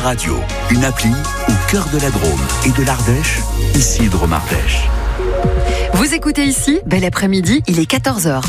Radio, une appli au cœur de la Drôme et de l'Ardèche, ici Drôme Ardèche. Vous écoutez ici, bel après-midi, il est 14h.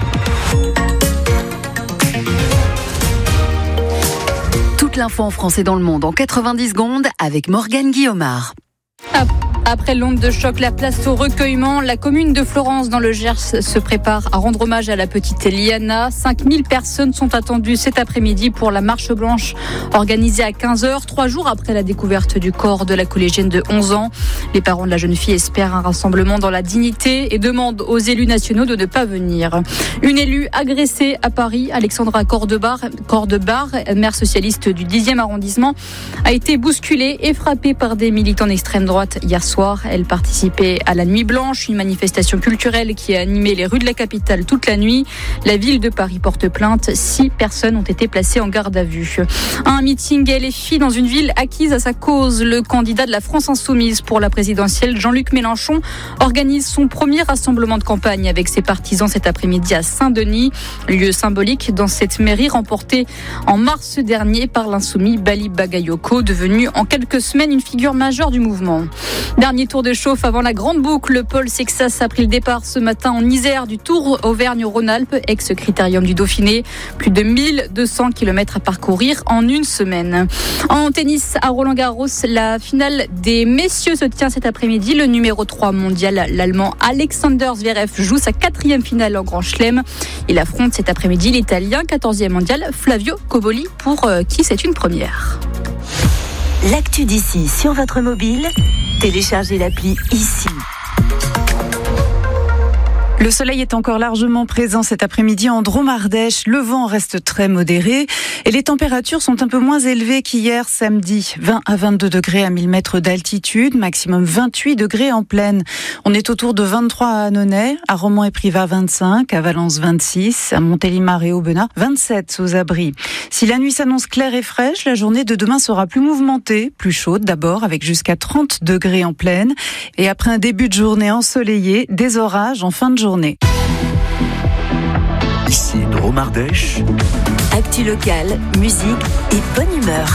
Toute l'info en français dans le monde en 90 secondes avec Morgane Guillaumard. Après l'onde de choc, la place au recueillement, la commune de Florence dans le Gers se prépare à rendre hommage à la petite Liana. 5000 personnes sont attendues cet après-midi pour la marche blanche organisée à 15h, 3 jours après la découverte du corps de la collégienne de 11 ans. Les parents de la jeune fille espèrent un rassemblement dans la dignité et demandent aux élus nationaux de ne pas venir. Une élue agressée à Paris, Alexandra Cordebar, maire socialiste du 10e arrondissement, a été bousculée et frappée par des militants d'extrême droite hier soir. Elle participait à la Nuit Blanche, une manifestation culturelle qui a animé les rues de la capitale toute la nuit. La ville de Paris porte plainte. 6 personnes ont été placées en garde à vue. Un meeting LFI dans une ville acquise à sa cause. Le candidat de la France Insoumise pour la présidentielle, Jean-Luc Mélenchon, organise son premier rassemblement de campagne avec ses partisans cet après-midi à Saint-Denis. Lieu symbolique dans cette mairie remportée en mars dernier par l'insoumis Bali Bagayoko, devenu en quelques semaines une figure majeure du mouvement. Dernier tour de chauffe avant la grande boucle. Paul Sexas a pris le départ ce matin en Isère du Tour Auvergne-Rhône-Alpes, ex-critérium du Dauphiné. Plus de 1200 km à parcourir en une semaine. En tennis à Roland-Garros, la finale des messieurs se tient cet après-midi. Le numéro 3 mondial, l'Allemand Alexander Zverev, joue sa 4e finale en Grand Chelem. Il affronte cet après-midi l'Italien 14e mondial Flavio Cobolli, pour qui c'est une première. L'actu d'ici sur votre mobile, téléchargez l'appli ici. Le soleil est encore largement présent cet après-midi en Drôme Ardèche. Le vent reste très modéré et les températures sont un peu moins élevées qu'hier samedi. 20 à 22 degrés à 1000 mètres d'altitude, maximum 28 degrés en plaine. On est autour de 23 à Annonay, à Romans et Privas 25, à Valence 26, à Montélimar et Aubenas 27 aux abris. Si la nuit s'annonce claire et fraîche, la journée de demain sera plus mouvementée, plus chaude d'abord avec jusqu'à 30 degrés en plaine. Et après un début de journée ensoleillé, des orages en fin de journée. Ici Drôme Ardèche. Actu locale, musique et bonne humeur.